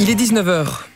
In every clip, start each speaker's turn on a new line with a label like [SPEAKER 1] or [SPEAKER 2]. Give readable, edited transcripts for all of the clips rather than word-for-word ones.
[SPEAKER 1] Il est 19h.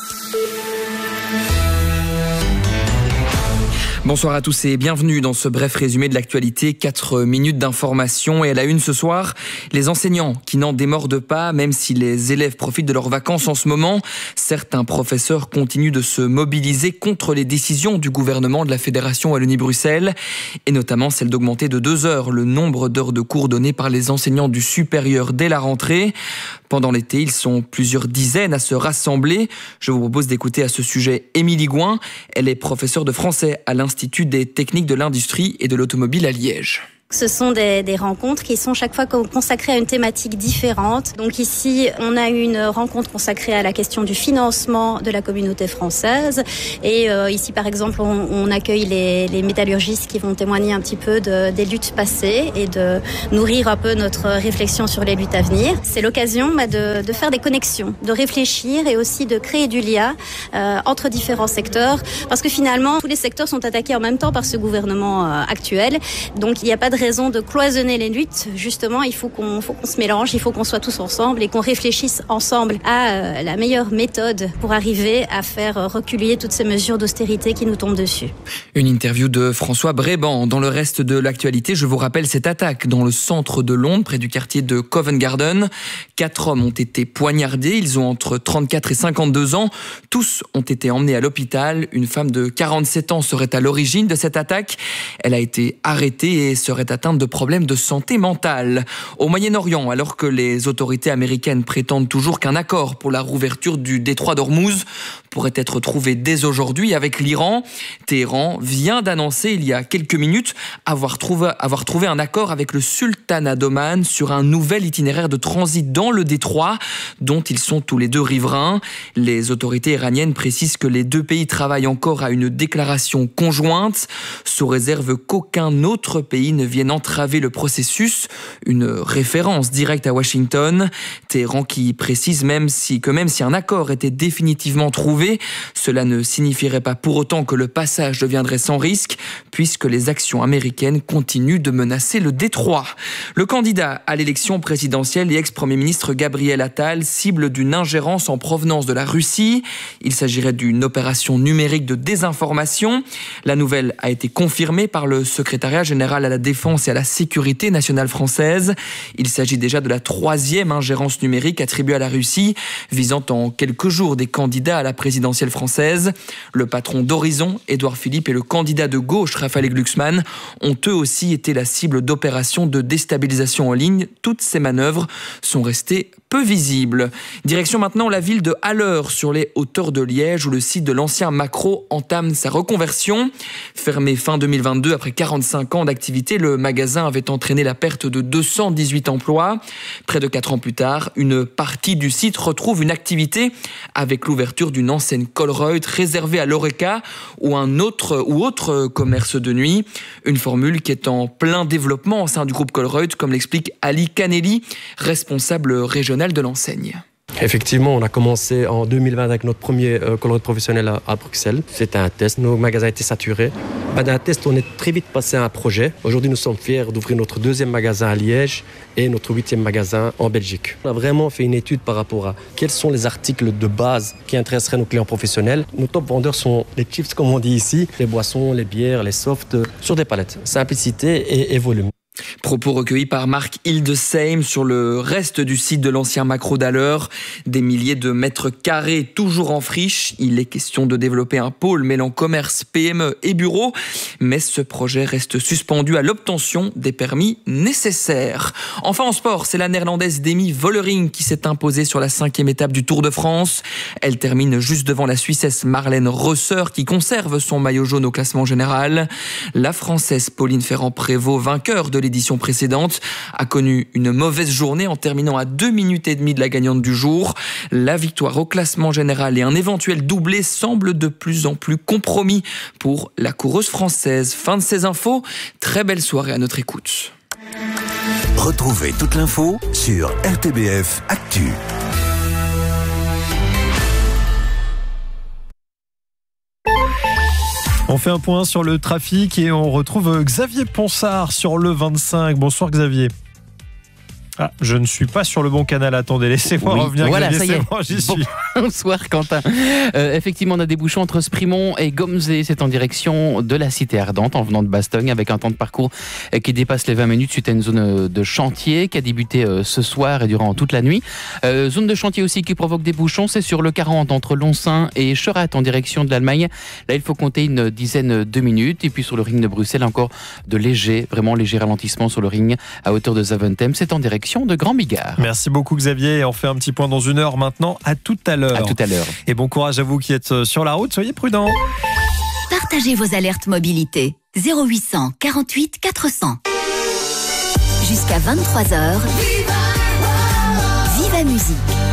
[SPEAKER 1] Bonsoir à tous et bienvenue dans ce bref résumé de l'actualité. 4 minutes d'information et à la une ce soir, les enseignants qui n'en démordent pas, même si les élèves profitent de leurs vacances en ce moment. Certains professeurs continuent de se mobiliser contre les décisions du gouvernement de la Fédération Wallonie-Bruxelles et notamment celle d'augmenter de 2 heures le nombre d'heures de cours donnés par les enseignants du supérieur dès la rentrée. Pendant l'été, ils sont plusieurs dizaines à se rassembler. Je vous propose d'écouter à ce sujet Émilie Gouin. Elle est professeure de français à l'Institut des techniques de l'industrie et de l'automobile à Liège.
[SPEAKER 2] Ce sont des rencontres qui sont chaque fois consacrées à une thématique différente. Donc ici, on a une rencontre consacrée à la question du financement de la communauté française. Et ici, par exemple, on accueille les métallurgistes qui vont témoigner un petit peu des luttes passées et de nourrir un peu notre réflexion sur les luttes à venir. C'est l'occasion de faire des connexions, de réfléchir et aussi de créer du lien entre différents secteurs. Parce que finalement, tous les secteurs sont attaqués en même temps par ce gouvernement actuel. Donc il n'y a pas de raison de cloisonner les luttes. Justement, il faut qu'on se mélange, il faut qu'on soit tous ensemble et qu'on réfléchisse ensemble à la meilleure méthode pour arriver à faire reculer toutes ces mesures d'austérité qui nous tombent dessus.
[SPEAKER 1] Une interview de François Bréban. Dans le reste de l'actualité, je vous rappelle cette attaque dans le centre de Londres, près du quartier de Covent Garden. 4 hommes ont été poignardés. Ils ont entre 34 et 52 ans. Tous ont été emmenés à l'hôpital. Une femme de 47 ans serait à l'origine de cette attaque. Elle a été arrêtée et serait atteinte de problèmes de santé mentale. Au Moyen-Orient, alors que les autorités américaines prétendent toujours qu'un accord pour la rouverture du détroit d'Ormuz pourrait être trouvé dès aujourd'hui avec l'Iran, Téhéran vient d'annoncer il y a quelques minutes avoir trouvé un accord avec le sultanat d'Oman sur un nouvel itinéraire de transit dans le détroit dont ils sont tous les deux riverains. Les autorités iraniennes précisent que les deux pays travaillent encore à une déclaration conjointe sous réserve qu'aucun autre pays ne vienne entraver le processus, une référence directe à Washington. Téhéran qui précise même si un accord était définitivement trouvé, cela ne signifierait pas pour autant que le passage deviendrait sans risque, puisque les actions américaines continuent de menacer le détroit. Le candidat à l'élection présidentielle et ex-premier ministre Gabriel Attal cible d'une ingérence en provenance de la Russie. Il s'agirait d'une opération numérique de désinformation. La nouvelle a été confirmée par le secrétariat général à la défense et à la sécurité nationale française. Il s'agit déjà de la 3e ingérence numérique attribuée à la Russie, visant en quelques jours des candidats à la présidentielle française. Le patron d'Horizon, Édouard Philippe, et le candidat de gauche, Raphaël Glucksmann, ont eux aussi été la cible d'opérations de déstabilisation en ligne. Toutes ces manœuvres sont restées peu visibles. Direction maintenant la ville de Haller, sur les hauteurs de Liège, où le site de l'ancien Macro entame sa reconversion. Fermé fin 2022 après 45 ans d'activité, le magasin avait entraîné la perte de 218 emplois. Près de 4 ans plus tard, une partie du site retrouve une activité avec l'ouverture d'une enseigne Colruyt réservée à l'Horeca ou autre commerce de nuit. Une formule qui est en plein développement au sein du groupe Colruyt, comme l'explique Ali Kaneli, responsable régional de l'enseigne.
[SPEAKER 3] Effectivement, on a commencé en 2020 avec notre premier Colruyt professionnel à Bruxelles. C'était un test, nos magasins étaient saturés. D'un test, on est très vite passé à un projet. Aujourd'hui, nous sommes fiers d'ouvrir notre 2e magasin à Liège et notre 8e magasin en Belgique. On a vraiment fait une étude par rapport à quels sont les articles de base qui intéresseraient nos clients professionnels. Nos top vendeurs sont les chips, comme on dit ici, les boissons, les bières, les softs, sur des palettes. Simplicité et volume.
[SPEAKER 1] Propos recueillis par Marc Hildesheim sur le reste du site de l'ancien Macro d'Haller. Des milliers de mètres carrés toujours en friche. Il est question de développer un pôle mêlant commerce, PME et bureaux. Mais ce projet reste suspendu à l'obtention des permis nécessaires. Enfin en sport, c'est la néerlandaise Demi Vollering qui s'est imposée sur la 5e étape du Tour de France. Elle termine juste devant la Suissesse Marlène Rosser qui conserve son maillot jaune au classement général. La Française Pauline Ferrand-Prévot, vainqueur de l'édition précédente, a connu une mauvaise journée en terminant à 2 minutes et demie de la gagnante du jour. La victoire au classement général et un éventuel doublé semblent de plus en plus compromis pour la coureuse française. Fin de ces infos. Très belle soirée à notre écoute.
[SPEAKER 4] Retrouvez toute l'info sur RTBF Actu.
[SPEAKER 5] On fait un point sur le trafic et on retrouve Xavier Ponsard sur le 25. Bonsoir Xavier. Ah, je ne suis pas sur le bon canal. Attendez, laissez-moi revenir.
[SPEAKER 6] Voilà, ça y est.
[SPEAKER 5] Bon, j'y suis.
[SPEAKER 6] Bonsoir Quentin. Effectivement, on a des bouchons entre Sprimont et Gomzé. C'est en direction de la Cité Ardente en venant de Bastogne avec un temps de parcours qui dépasse les 20 minutes suite à une zone de chantier qui a débuté ce soir et durant toute la nuit. Zone de chantier aussi qui provoque des bouchons, c'est sur le 40 entre Lonsin et Cherat en direction de l'Allemagne. Là, il faut compter une dizaine de minutes. Et puis sur le ring de Bruxelles, encore de vraiment léger ralentissement sur le ring à hauteur de Zaventem. C'est en direction de Grand Bigard.
[SPEAKER 5] Merci beaucoup Xavier. Et on fait un petit point dans 1 heure maintenant. À tout à l'heure.
[SPEAKER 6] À tout à l'heure.
[SPEAKER 5] Et bon courage à vous qui êtes sur la route. Soyez prudents.
[SPEAKER 7] Partagez vos alertes mobilité. 0800 48 400. Jusqu'à 23h. Viva Musique.